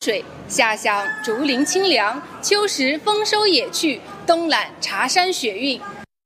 水，夏享竹林清凉，秋时丰收野趣，冬览茶山雪韵。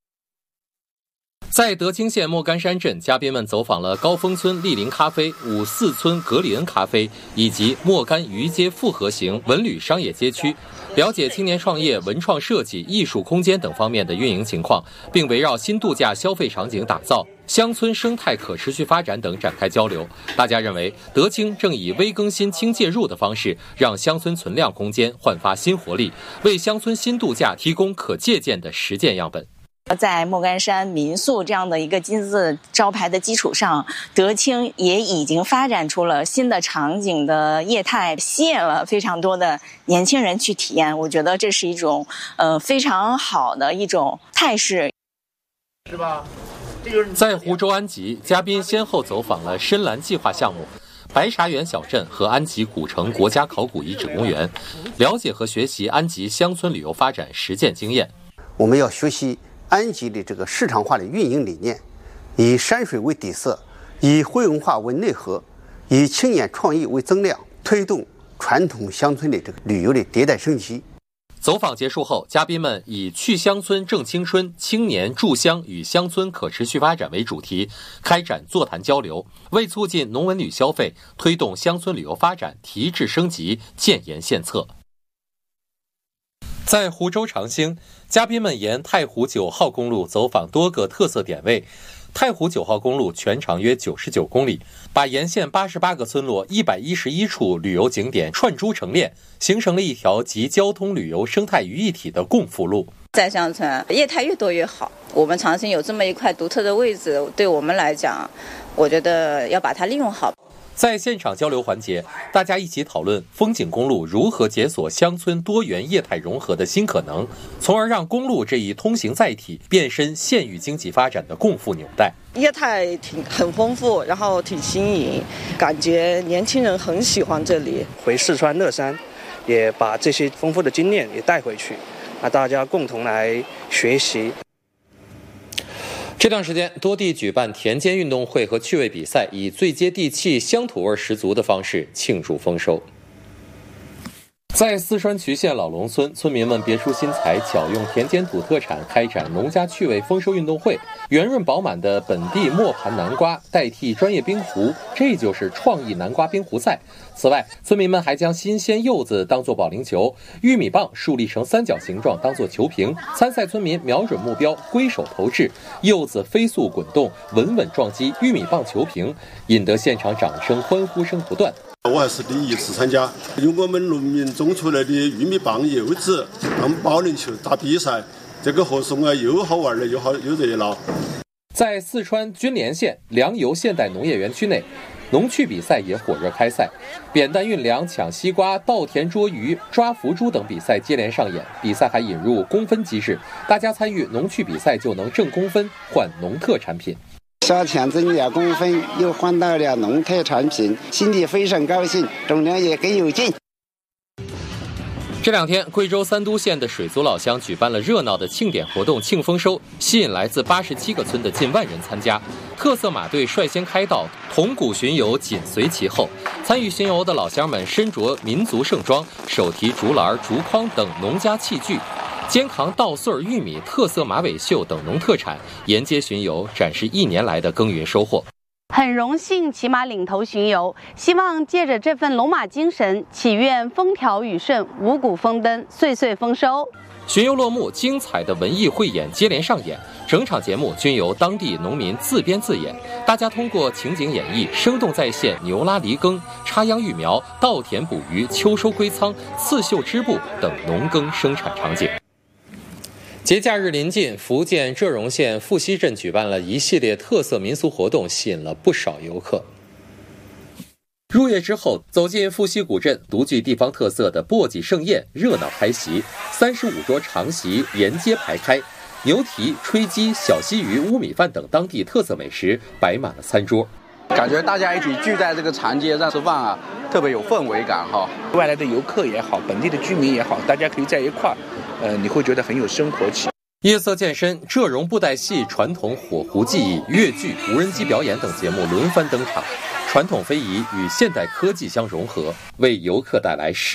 在德清县莫干山镇，嘉宾们走访了高峰村莅临咖啡、五四村格里恩咖啡以及莫干渔街复合型文旅商业街区，了解青年创业、文创设计、艺术空间等方面的运营情况，并围绕新度假消费场景打造、乡村生态可持续发展等展开交流。大家认为，德清正以微更新、轻介入的方式，让乡村存量空间焕发新活力，为乡村新度假提供可借鉴的实践样本。 在莫干山民宿这样的一个金字招牌的基础上，德清也已经发展出了新的场景的业态，吸引了非常多的年轻人去体验。我觉得这是一种非常好的一种态势， 是吧？在湖州安吉，嘉宾先后走访了深蓝计划项目、白沙园小镇和安吉古城国家考古遗址公园，了解和学习安吉乡村旅游发展实践经验。 我们要学习安吉的这个市场化的运营理念，以山水为底色，以徽文化为内核，以青年创意为增量，推动传统乡村的这个旅游的迭代升级。 走访结束后，嘉宾们以去乡村正青春、青年筑乡与乡村可持续发展为主题，开展座谈交流，为促进农文旅消费、推动乡村旅游发展提质升级、建言献策。在湖州长兴，嘉宾们沿太湖9号公路走访多个特色点位。太湖9号公路全长约99公里，把沿线88个村落111处旅游景点串珠成链，形成了一条集交通旅游生态于一体的共富路。 在乡村业态越多越好，我们长兴有这么一块独特的位置，对我们来讲，我觉得要把它利用好。 在现场交流环节，大家一起讨论风景公路如何解锁乡村多元业态融合的新可能，从而让公路这一通行载体变身县域经济发展的共富纽带。 业态很丰富，然后挺新颖，感觉年轻人很喜欢这里。 回四川乐山，也把这些丰富的经验也带回去，大家共同来学习。 这段时间，多地举办田间运动会和趣味比赛，以最接地气、乡土味十足的方式庆祝丰收。在四川渠县老龙村，村民们别出心裁，巧用田间土特产开展农家趣味丰收运动会。圆润饱满的本地磨盘南瓜代替专业冰壶，这就是创意南瓜冰壶赛。此外，村民们还将新鲜柚子当作保龄球，玉米棒竖立成三角形状当作球瓶。参赛村民瞄准目标，挥手投掷，柚子飞速滚动，稳稳撞击玉米棒球瓶，引得现场掌声、欢呼声不断。 我还是第一次参加，用我们农民种出来的玉米棒、柚子当保龄球打比赛，这个活动啊又好玩了，又热闹。 在四川军连县粮油现代农业园区内，农趣比赛也火热开赛，扁担运粮、抢西瓜、稻田捉鱼、抓福珠等比赛接连上演。比赛还引入公分机制，大家参与农趣比赛就能挣公分换农特产品。 小钱挣了公分，又换到了农特产品，心里非常高兴，重量也更有劲。 这两天，贵州三都县的水族老乡举办了热闹的庆典活动庆丰收，吸引来自87个村的近万人参加。特色马队率先开道，铜鼓巡游紧随其后。参与巡游的老乡们身着民族盛装，手提竹篮、竹筐等农家器具，肩扛稻穗、玉米、特色马尾绣等农特产，沿街巡游，展示1年来的耕耘收获。 很荣幸骑马领头巡游，希望借着这份龙马精神，祈愿风调雨顺，五谷丰登，岁岁丰收。 巡游落幕，精彩的文艺汇演接连上演，整场节目均由当地农民自编自演，大家通过情景演绎，生动再现牛拉犁耕、插秧育苗、稻田捕鱼、秋收归仓、刺绣织布等农耕生产场景。节假日临近，福建浙荣县富溪镇举办了一系列特色民俗活动，吸引了不少游客。入夜之后，走进富溪古镇，独具地方特色的簸箕盛宴热闹开席，35桌长席沿街排开，牛蹄、吹鸡、小溪鱼、乌米饭等当地特色美食摆满了餐桌。 感觉大家一起聚在这个长街上吃饭啊，特别有氛围感哈。 外来的游客也好，本地的居民也好，大家可以在一块儿。你会觉得很有生活气。 夜色渐深，浙荣布袋戏、传统火狐技艺、越剧、无人机表演等节目轮番登场。 传统非遗与现代科技相融合，为游客带来